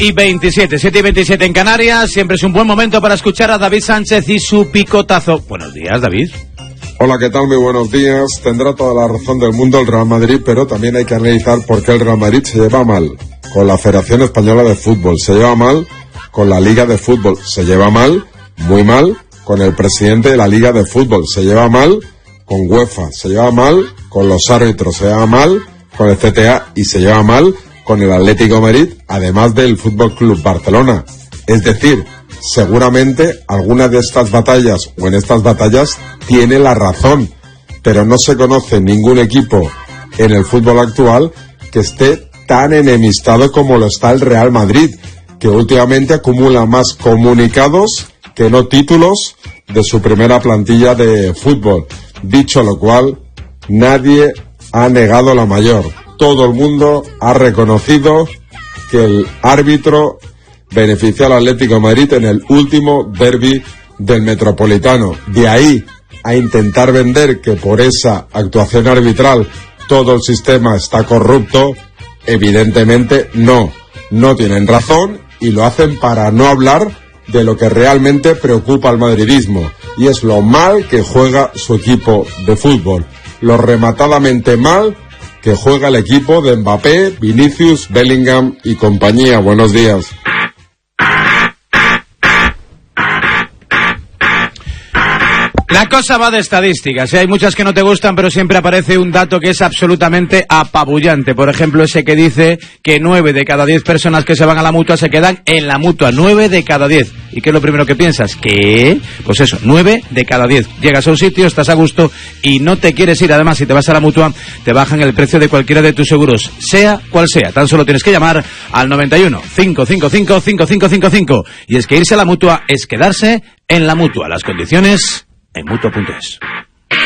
7:27, 7:27 en Canarias. Siempre es un buen momento para escuchar a David Sánchez y su picotazo. Buenos días, David. Hola, ¿qué tal? Muy buenos días. Tendrá toda la razón del mundo el Real Madrid, pero también hay que analizar por qué el Real Madrid se lleva mal con la Federación Española de Fútbol, se lleva mal con la Liga de Fútbol, se lleva mal, muy mal, con el presidente de la Liga de Fútbol, se lleva mal con UEFA, se lleva mal con los árbitros, se lleva mal con el CTA y se lleva mal con el Atlético de Madrid, además del Fútbol Club Barcelona. Es decir, seguramente alguna de estas batallas o en estas batallas tiene la razón, pero no se conoce ningún equipo en el fútbol actual que esté tan enemistado como lo está el Real Madrid, que últimamente acumula más comunicados que no títulos de su primera plantilla de fútbol. Dicho lo cual, nadie ha negado la mayor. Todo el mundo ha reconocido que el árbitro benefició al Atlético de Madrid en el último derbi del Metropolitano. De ahí a intentar vender que por esa actuación arbitral todo el sistema está corrupto, evidentemente no tienen razón y lo hacen para no hablar de lo que realmente preocupa al madridismo, y es lo mal que juega su equipo de fútbol, lo rematadamente mal que juega el equipo de Mbappé, Vinicius, Bellingham y compañía. Buenos días. La cosa va de estadísticas, hay muchas que no te gustan, pero siempre aparece un dato que es absolutamente apabullante. Por ejemplo, ese que dice que 9 de cada 10 personas que se van a la Mutua se quedan en la Mutua. 9 de cada 10. ¿Y qué es lo primero que piensas? ¿Qué? Pues eso, 9 de cada 10. Llegas a un sitio, estás a gusto y no te quieres ir. Además, si te vas a la Mutua, te bajan el precio de cualquiera de tus seguros, sea cual sea. Tan solo tienes que llamar al 91 555 5555. Y es que irse a la Mutua es quedarse en la Mutua. Las condiciones en Mutua.es.